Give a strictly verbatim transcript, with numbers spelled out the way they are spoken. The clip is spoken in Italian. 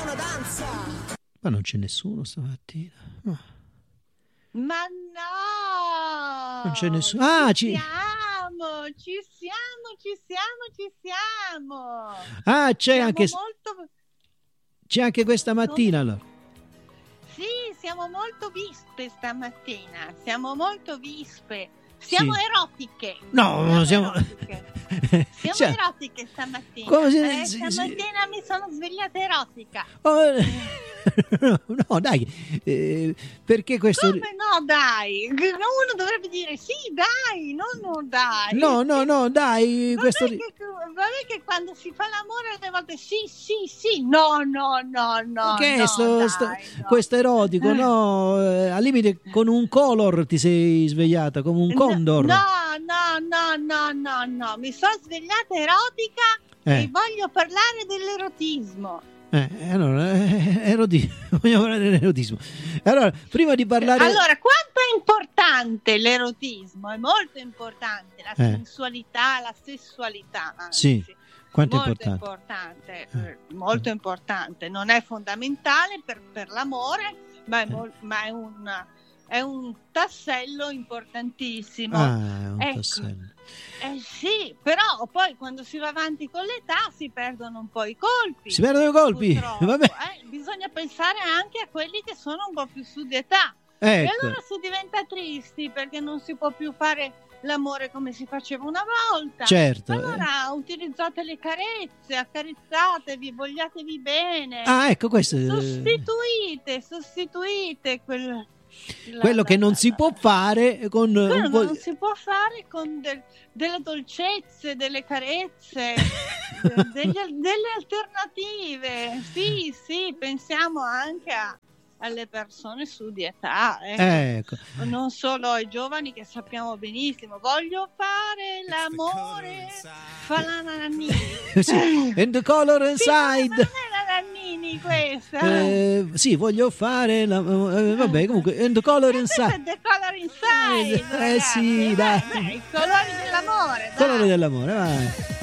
una danza. Ma non c'è nessuno stamattina. Ma, Ma no! non c'è nessuno. Ah, ci ci... siamo, ci siamo, ci siamo, ci siamo. ah c'è siamo anche molto... c'è anche questa mattina allora. Sì, siamo molto vispe stamattina, siamo molto vispe. Siamo Sì. erotiche. No, siamo... siamo... erotiche. Siamo Cioè, erotiche stamattina. come si- eh, sì, stamattina sì. mi sono svegliata erotica. Oh, no, no, dai, eh, perché questo... Come no, dai? Uno dovrebbe dire sì, dai, no, no, dai. No, no, no, dai, Vabbè questo... che, vabbè che quando si fa l'amore alle volte sì, sì, sì, no, no, no, no, Che è no, sto, dai, sto- no. questo erotico, no? Eh, al limite con un color ti sei svegliata, come un condor. No, no, no, no, no, no, mi sono svegliata erotica Eh. e voglio parlare dell'erotismo. Eh, allora, eh, eroti- vogliamo parlare dell'erotismo. Allora, prima di parlare... Allora, quanto è importante l'erotismo? È molto importante, la Eh. sensualità, la sessualità. Anzi. Sì, quanto è molto importante. importante, eh, molto importante. Non è fondamentale per, per l'amore, ma è, mol- ma è un, è un tassello importantissimo. Ah, è un Ecco. tassello. Eh sì, però poi quando si va avanti con l'età si perdono un po' i colpi. Si perdono i colpi, purtroppo. vabbè. Eh, bisogna pensare anche a quelli che sono un po' più su di età. E Ecco. allora si diventa tristi perché non si può più fare l'amore come si faceva una volta. Certo. Allora utilizzate le carezze, accarezzatevi, vogliatevi bene. Ah, ecco, questo... Sostituite, sostituite quel... la- quello che la- non la- si può fare con quello un po'... non si può fare con del- delle dolcezze, delle carezze, de- degli- delle alternative. Sì, sì, pensiamo anche a- alle persone su di età, ecco. Ecco. Non solo ai giovani che sappiamo benissimo. Voglio fare l'amore, fa la Nannini. Sì, and the color Sì, ma inside. non è la Nannini questa. Eh, sì, voglio fare la... eh, vabbè, comunque, and the color Questo è inside. The Color Inside. Eh, ragazzi. sì, dai. Beh, i colori dell'amore, dai. Colore dell'amore, vai.